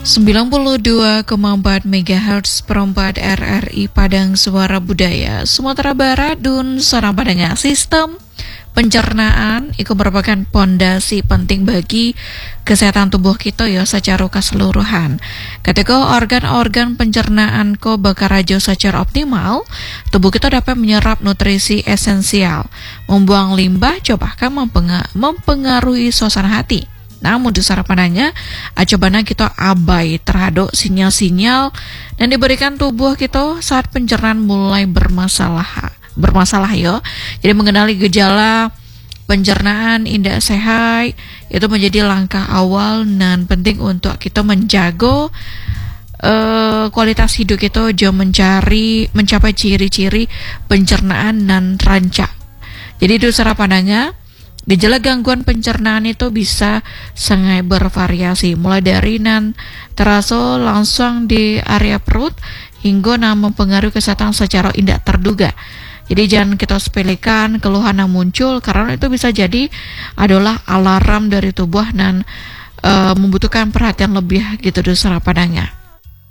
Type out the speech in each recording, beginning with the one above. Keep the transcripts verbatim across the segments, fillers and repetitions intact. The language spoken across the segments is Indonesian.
sembilan puluh dua koma empat megahertz perempat R R I Padang Suara Budaya Sumatera Barat Dun Sarang Padang. Sistem pencernaan itu merupakan pondasi penting bagi kesehatan tubuh kita ya secara keseluruhan. Ketika organ-organ pencernaan ko bekerja secara optimal, tubuh kita dapat menyerap nutrisi esensial, membuang limbah, coba kan mempengaruhi suasana hati. Namun di sarapanannya, acobana kita abai terhadap sinyal-sinyal dan diberikan tubuh kita saat pencernaan mulai bermasalah. Bermasalah ya. Jadi mengenali gejala pencernaan indah sehat itu menjadi langkah awal dan penting untuk kita menjaga uh, kualitas hidup kita, jauh mencari mencapai ciri-ciri pencernaan dan rancak. Jadi itu sarapanannya. Gejala gangguan pencernaan itu bisa sangat bervariasi, mulai dari nan terasa langsung di area perut hingga nan mempengaruhi kesehatan secara tidak terduga. Jadi jangan kita sepelekan keluhan yang muncul karena itu bisa jadi adalah alarm dari tubuh dan e, membutuhkan perhatian lebih gitu di sarapanannya.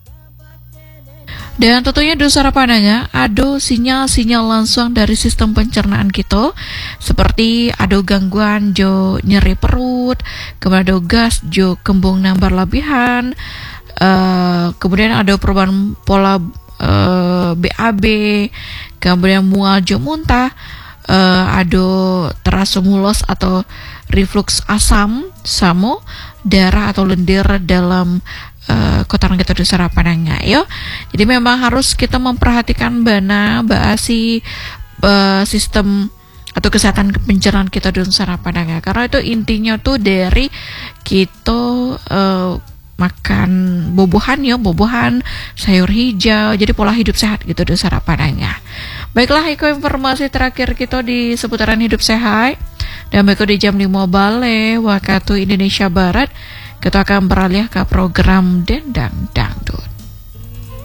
Dan tentunya di sarapanannya ada sinyal-sinyal langsung dari sistem pencernaan kita, seperti ada gangguan jo nyeri perut, kemudian ada gas jo kembung yang berlebihan, uh, kemudian ada perubahan pola uh, B A B, kemudian mual jo muntah, uh, ada terasa mules atau reflux asam, samo, darah atau lendir dalam Uh, kotoran kita di sarapanannya yo. Jadi memang harus kita memperhatikan bana baasi uh, sistem atau kesehatan pencernaan kita di sarapanannya, karena itu intinya tuh dari kita uh, makan bubuhan ya, bubuhan, sayur hijau, jadi pola hidup sehat gitu di sarapanannya. Baiklah, itu informasi terakhir kita di seputaran hidup sehat. Dan berikut di jam lima balik waktu Indonesia Barat kita akan beralih ke program Dendang Dangdut.